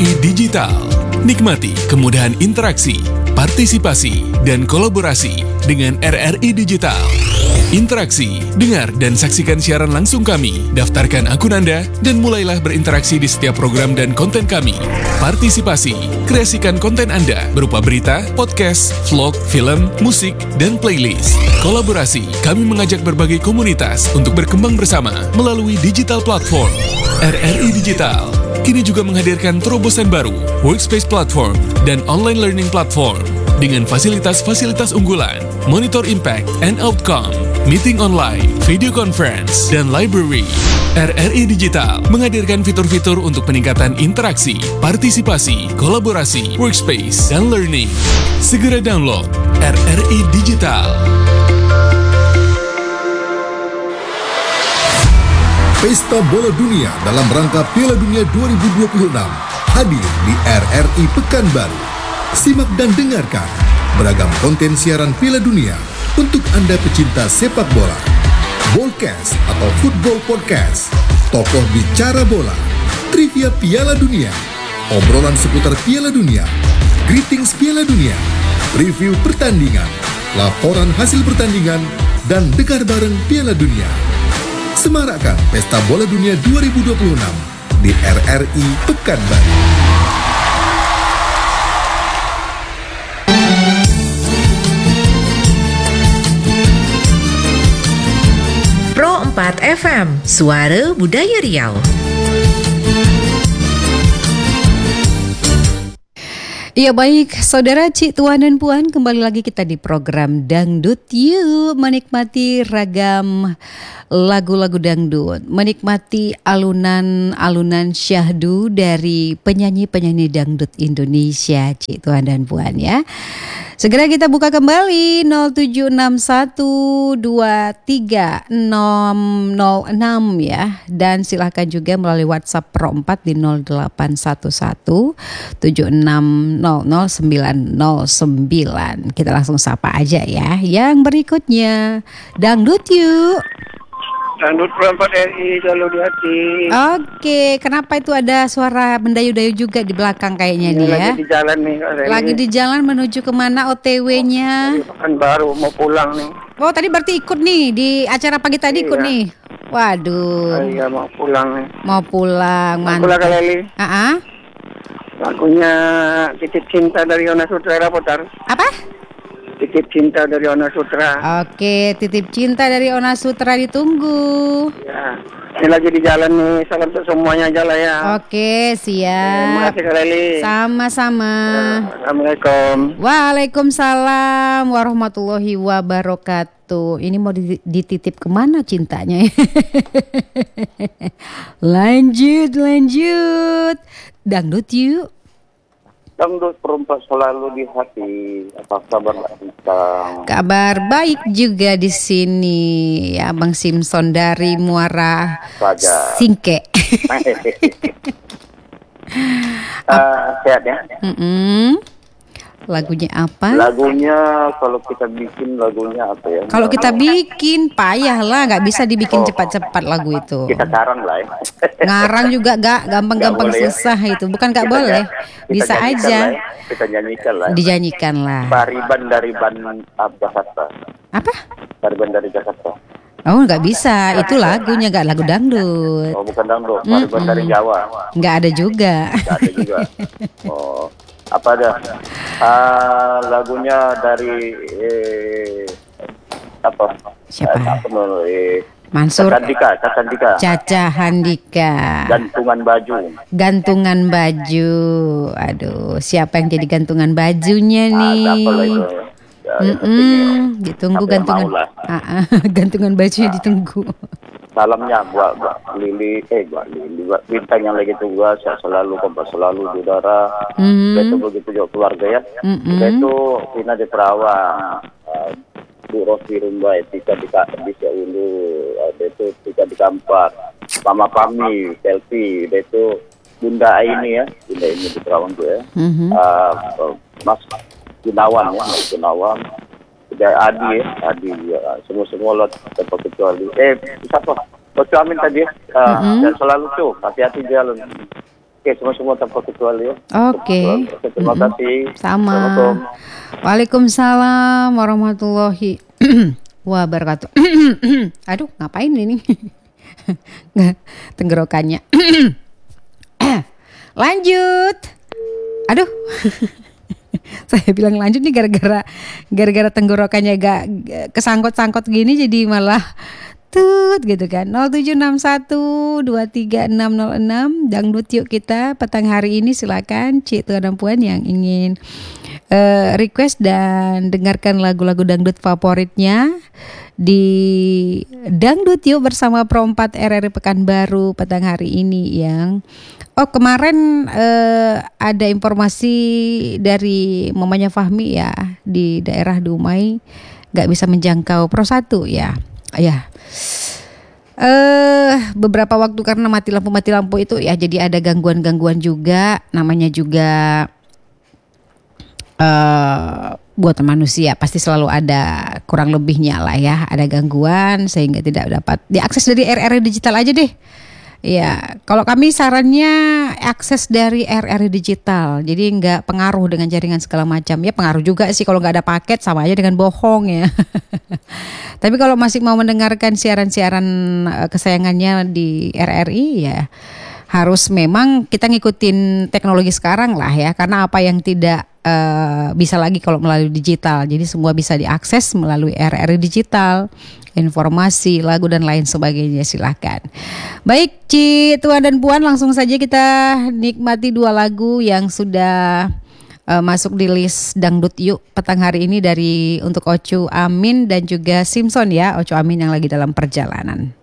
RRI Digital. Nikmati kemudahan interaksi, partisipasi, dan kolaborasi dengan RRI Digital. Interaksi, dengar dan saksikan siaran langsung kami, daftarkan akun Anda, dan mulailah berinteraksi di setiap program dan konten kami. Partisipasi, kreasikan konten Anda berupa berita, podcast, vlog, film, musik, dan playlist. Kolaborasi, kami mengajak berbagai komunitas untuk berkembang bersama melalui digital platform. RRI Digital kini juga menghadirkan terobosan baru, workspace platform, dan online learning platform dengan fasilitas-fasilitas unggulan, monitor impact and outcome, meeting online, video conference, dan library. RRI Digital menghadirkan fitur-fitur untuk peningkatan interaksi, partisipasi, kolaborasi, workspace, dan learning. Segera download RRI Digital. Pesta Bola Dunia dalam rangka Piala Dunia 2026 hadir di RRI Pekanbaru. Simak dan dengarkan beragam konten siaran Piala Dunia untuk Anda pecinta sepak bola. Bolcast atau Football Podcast, tokoh bicara bola, trivia Piala Dunia, obrolan seputar Piala Dunia, greetings Piala Dunia, review pertandingan, laporan hasil pertandingan, dan dengar bareng Piala Dunia. Semarakkan Pesta Bola Dunia 2026 di RRI Pekanbaru. Pro 4 FM, Suara Budaya Riau. Ya baik, saudara, Cik, Tuan dan Puan, kembali lagi kita di program Dangdut Yuk, menikmati ragam lagu-lagu dangdut, menikmati alunan-alunan syahdu dari penyanyi-penyanyi dangdut Indonesia, Cik, Tuan dan Puan ya. Segera kita buka kembali 076123606 ya, dan silahkan juga melalui WhatsApp Pro 4 di 081176000909. Kita langsung sapa aja ya. Yang berikutnya Dangdut Yuk. Dangdut Pro 4 RI selalu di hati. Oke, kenapa itu ada suara mendayu-dayu juga di belakang kayaknya nih ya? Lagi di jalan nih. Lagi di jalan menuju kemana OTW-nya? Pekanbaru mau pulang nih. Oh, tadi berarti ikut nih di acara pagi tadi ikut nih. Waduh. Iya mau pulang nih. Mau pulang, Mau pulang mantap. kali. Lagunya Titip Cinta dari Ona Sutra putar. Apa? Titip Cinta dari Ona Sutra. Oke, Titip Cinta dari Ona Sutra ditunggu. Ya. Ini lagi di jalan nih. Salam untuk semuanya aja lah ya. Oke, Terima siap. kasih Kak Leli. Sama-sama. Assalamualaikum. Waalaikumsalam warahmatullahi wabarakatuh. Ini mau dititip kemana cintanya? Lanjut. Dangdut Yuk. Dangdut perempat selalu di hati. Apa kabar tentang? Kabar baik juga di sini. Ya, Bang Simpson dari Muara Saja. Singke. Sehat ya. Lagunya apa? Lagunya kalau kita bikin lagunya apa ya? Kalau kita bikin payah lah, nggak bisa dibikin cepat-cepat lagu itu. Kita karang lah ya. Ngarang juga gak gampang-gampang Nggak boleh ya. susah itu. Bukan nggak Kita boleh, kita bisa nyanyikan aja. lah ya. Kita nyanyikan lah. Dijanjikan lah. Pariban dari Jakarta. Apa? Pariban dari Jakarta. Oh, nggak bisa. Itu lagunya, nggak lagu dangdut. Oh bukan dangdut. Pariban dari Jawa. Nggak ada juga. Nggak ada juga. Oh apa ada? Lagunya dari apa? Siapa? Mansur Caca Handika. Gantungan baju. Aduh, siapa yang jadi gantungan bajunya nih? Apalah itu. Ya, Ditunggu apa yang gantungan. mau lah. Gantungan bajunya ditunggu. Salamnya buat Lili, buat Bintang yang lagi tugas, selalu kompak selalu di udara. Itu begitu juga keluarga ya. Itu Tina di Perawang, Bu Rosi Rumba, Tika di Siaulu, itu Tika di Kampar, Mama Pami, Selfie, itu Bunda Aini ya, Bunda ini di Perawang tuh ya. Mas Gunawan ya, Mas Gunawan. Udah Adi ya, semua lot tanpa kecuali. Siapa? Coach Amin tadi ya, dan selalu tuh hati-hati jalan. Oke, semua tanpa kecuali ya. Oke. Terima kasih. Sama. Assalamualaikum. Waalaikumsalam warahmatullahi wabarakatuh. Aduh, ngapain ini? Nggak, tenggorokannya. Lanjut. Aduh. Saya bilang lanjut nih gara-gara tenggorokannya gak kesangkut-sangkut gini jadi malah tut gitu kan. 0761236606 dangdut yuk kita petang hari ini. Silakan Cik tuan dan puan yang ingin request dan dengarkan lagu-lagu dangdut favoritnya di Dangdut Yuk bersama Pro 4 RRI Pekanbaru petang hari ini yang kemarin ada informasi dari mamanya Fahmi ya di daerah Dumai nggak bisa menjangkau Pro 1 ya. Beberapa waktu karena mati lampu itu ya jadi ada gangguan juga, namanya juga buatan manusia pasti selalu ada kurang lebihnya lah ya, ada gangguan sehingga tidak dapat diakses dari RRI Digital aja deh. Ya, kalau kami sarannya akses dari RRI Digital, jadi nggak pengaruh dengan jaringan segala macam. Ya pengaruh juga sih kalau nggak ada paket, sama aja dengan bohong ya. Tapi kalau masih mau mendengarkan siaran-siaran kesayangannya di RRI ya harus memang kita ngikutin teknologi sekarang lah ya, karena apa yang tidak bisa lagi kalau melalui digital. Jadi semua bisa diakses melalui RRI Digital. Informasi, lagu dan lain sebagainya silahkan. Baik Ci, Tuan dan Puan, langsung saja kita nikmati dua lagu yang sudah masuk di list Dangdut Yuk petang hari ini dari untuk Ocu Amin dan juga Simpson ya. Ocu Amin yang lagi dalam perjalanan.